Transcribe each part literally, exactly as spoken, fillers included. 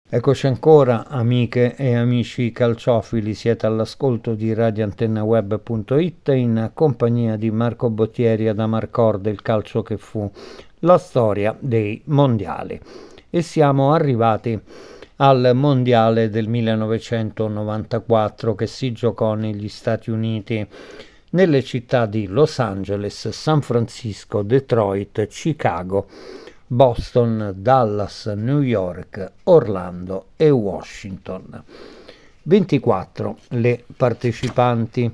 Eccoci ancora, amiche e amici calciofili, siete all'ascolto di radio antenna web punto it in compagnia di Marco Bottieri ad Amarcord, il calcio che fu, la storia dei mondiali. E siamo arrivati al mondiale del millenovecentonovantaquattro che si giocò negli Stati Uniti, nelle città di Los Angeles, San Francisco, Detroit, Chicago, Boston, Dallas, New York, Orlando e Washington. ventiquattro le partecipanti.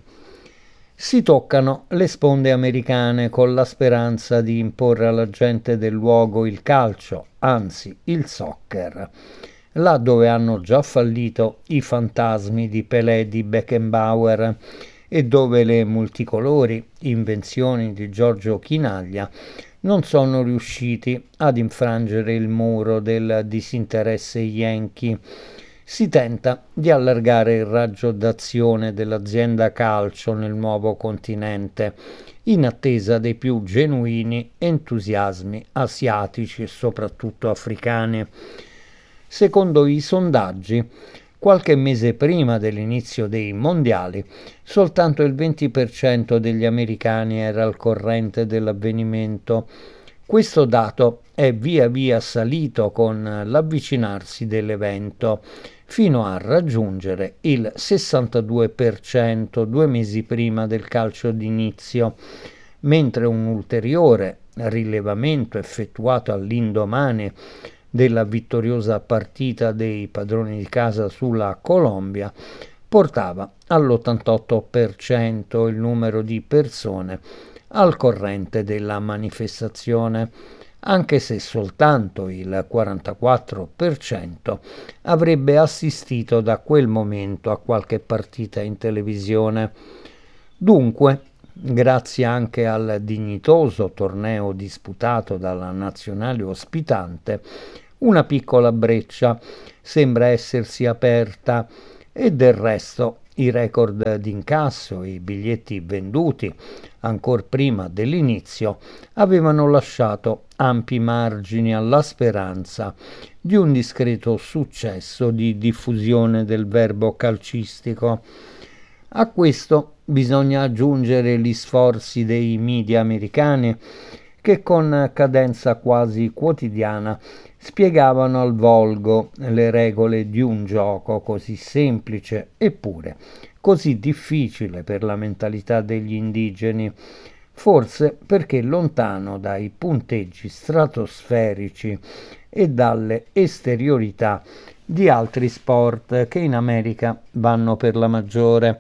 Si toccano le sponde americane con la speranza di imporre alla gente del luogo il calcio, anzi il soccer, là dove hanno già fallito i fantasmi di Pelé, di Beckenbauer, e dove le multicolori invenzioni di Giorgio Chinaglia non sono riusciti ad infrangere il muro del disinteresse yankee. Si tenta di allargare il raggio d'azione dell'azienda calcio nel nuovo continente, in attesa dei più genuini entusiasmi asiatici e soprattutto africani. Secondo i sondaggi, qualche mese prima dell'inizio dei mondiali, soltanto il venti per cento degli americani era al corrente dell'avvenimento. Questo dato è via via salito con l'avvicinarsi dell'evento, fino a raggiungere il sessantadue per cento due mesi prima del calcio d'inizio, mentre un ulteriore rilevamento effettuato all'indomani della vittoriosa partita dei padroni di casa sulla Colombia portava all'ottantotto per cento il numero di persone al corrente della manifestazione, anche se soltanto il quarantaquattro per cento avrebbe assistito da quel momento a qualche partita in televisione. Dunque, grazie anche al dignitoso torneo disputato dalla nazionale ospitante, una piccola breccia sembra essersi aperta e del resto i record d'incasso e i biglietti venduti, ancor prima dell'inizio, avevano lasciato ampi margini alla speranza di un discreto successo di diffusione del verbo calcistico. A questo bisogna aggiungere gli sforzi dei media americani che con cadenza quasi quotidiana spiegavano al volgo le regole di un gioco così semplice eppure così difficile per la mentalità degli indigeni, forse perché lontano dai punteggi stratosferici e dalle esteriorità di altri sport che in America vanno per la maggiore.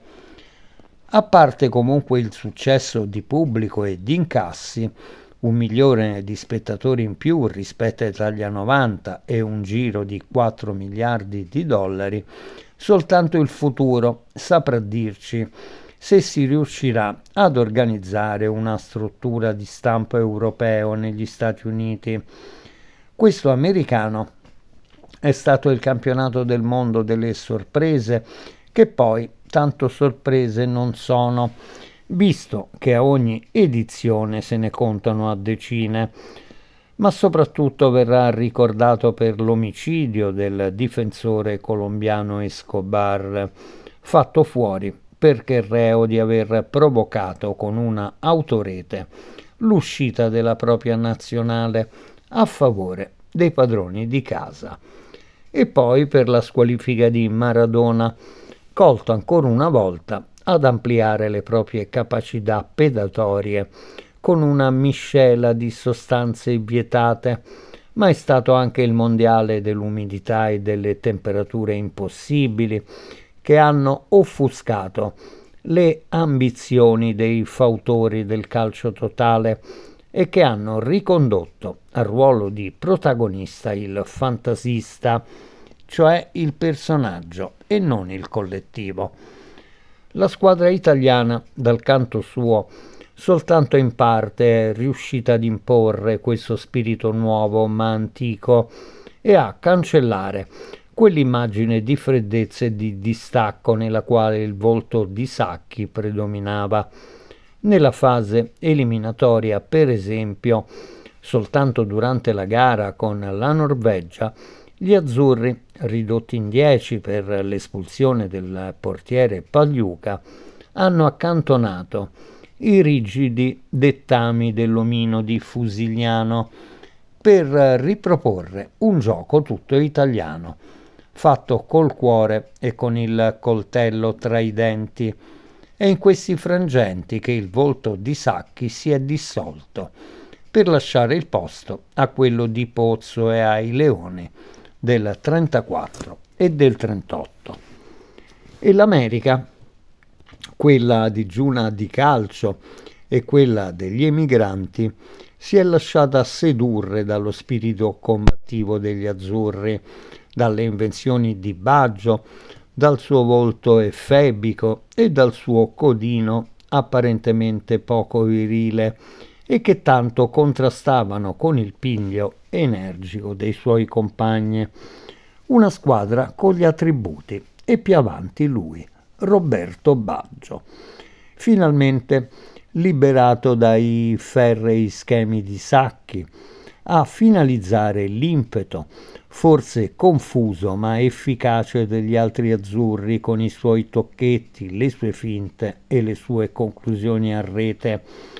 A parte comunque il successo di pubblico e di incassi, un milione di spettatori in più rispetto ai Italia novanta e un giro di quattro miliardi di dollari, soltanto il futuro saprà dirci se si riuscirà ad organizzare una struttura di stampo europeo negli Stati Uniti. Questo americano è stato il campionato del mondo delle sorprese, che poi tanto sorprese non sono, visto che a ogni edizione se ne contano a decine, ma soprattutto verrà ricordato per l'omicidio del difensore colombiano Escobar, fatto fuori perché reo di aver provocato con una autorete l'uscita della propria nazionale a favore dei padroni di casa. E poi per la squalifica di Maradona, colto ancora una volta ad ampliare le proprie capacità pedatorie con una miscela di sostanze vietate, ma è stato anche il mondiale dell'umidità e delle temperature impossibili che hanno offuscato le ambizioni dei fautori del calcio totale e che hanno ricondotto al ruolo di protagonista il fantasista, cioè il personaggio e non il collettivo. La squadra italiana, dal canto suo, soltanto in parte è riuscita ad imporre questo spirito nuovo ma antico e a cancellare quell'immagine di freddezza e di distacco nella quale il volto di Sacchi predominava. Nella fase eliminatoria, per esempio, soltanto durante la gara con la Norvegia, Gli azzurri, ridotti in dieci per l'espulsione del portiere Pagliuca, hanno accantonato i rigidi dettami dell'omino di Fusigliano per riproporre un gioco tutto italiano, fatto col cuore e con il coltello tra i denti. È in questi frangenti che il volto di Sacchi si è dissolto per lasciare il posto a quello di Pozzo e ai Leoni del trentaquattro e del trentotto. E l'America, quella digiuna di calcio e quella degli emigranti, si è lasciata sedurre dallo spirito combattivo degli azzurri, dalle invenzioni di Baggio, dal suo volto efebico e dal suo codino apparentemente poco virile e che tanto contrastavano con il piglio energico dei suoi compagni. Una squadra con gli attributi e più avanti lui, Roberto Baggio. Finalmente liberato dai ferrei schemi di Sacchi, a finalizzare l'impeto, forse confuso ma efficace degli altri azzurri con i suoi tocchetti, le sue finte e le sue conclusioni a rete.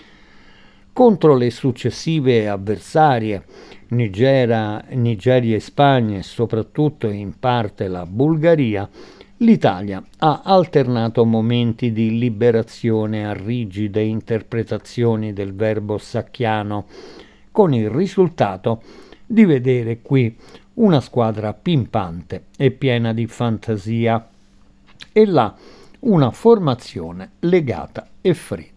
Contro le successive avversarie, Nigeria, Nigeria e Spagna e soprattutto in parte la Bulgaria, l'Italia ha alternato momenti di liberazione a rigide interpretazioni del verbo sacchiano, con il risultato di vedere qui una squadra pimpante e piena di fantasia e là una formazione legata e fredda.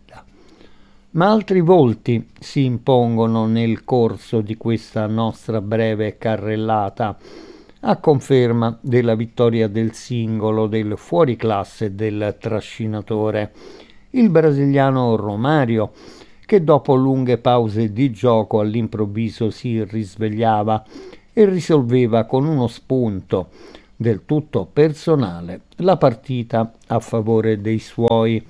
Ma altri volti si impongono nel corso di questa nostra breve carrellata, a conferma della vittoria del singolo, del fuoriclasse e del trascinatore, il brasiliano Romario, che dopo lunghe pause di gioco all'improvviso si risvegliava e risolveva con uno spunto del tutto personale la partita a favore dei suoi,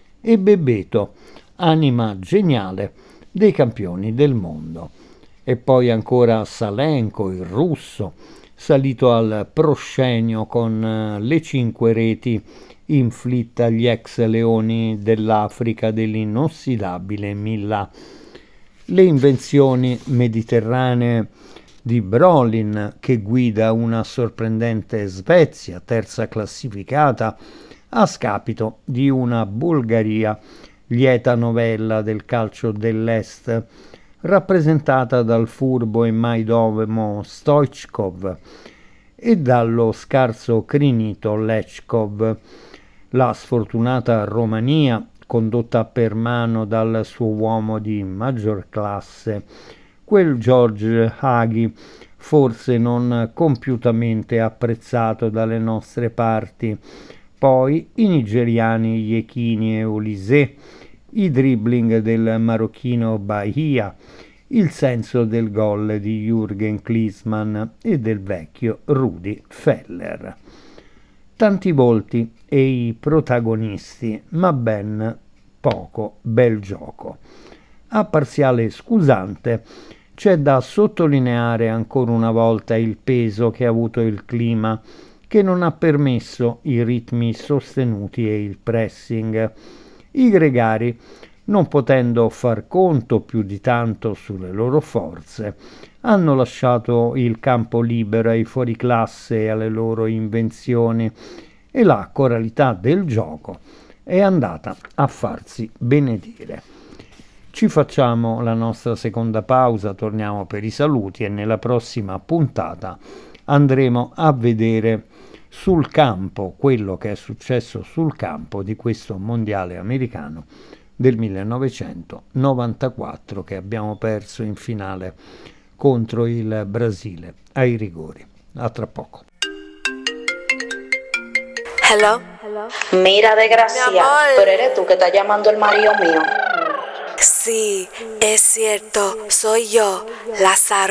e Bebeto, anima geniale dei campioni del mondo. E poi ancora Salenko, il russo, salito al proscenio con le cinque reti inflitte agli ex leoni dell'Africa dell'inossidabile Millà. Le invenzioni mediterranee di Brolin, che guida una sorprendente Svezia, terza classificata, a scapito di una Bulgaria, lieta novella del calcio dell'Est, rappresentata dal furbo e mai dovemo Stoichkov e dallo scarso crinito Lechkov. La sfortunata Romania, condotta per mano dal suo uomo di maggior classe, quel George Hagi, forse non compiutamente apprezzato dalle nostre parti, poi i nigeriani Iechini e Olise, i dribbling del marocchino Bahia, il senso del gol di Jürgen Klinsmann e del vecchio Rudi Feller. Tanti volti e i protagonisti, ma ben poco bel gioco. A parziale scusante c'è da sottolineare ancora una volta il peso che ha avuto il clima, che non ha permesso i ritmi sostenuti e il pressing. I gregari, non potendo far conto più di tanto sulle loro forze, hanno lasciato il campo libero ai fuoriclasse e alle loro invenzioni, e la coralità del gioco è andata a farsi benedire. Ci facciamo la nostra seconda pausa, torniamo per i saluti e nella prossima puntata andremo a vedere sul campo quello che è successo sul campo di questo mondiale americano del millenovecentonovantaquattro che abbiamo perso in finale contro il Brasile ai rigori. A tra poco. Hello. Mira, desgracia, pero eres tú que estás llamando el marido mío. Sí, es cierto, soy yo, Lázaro.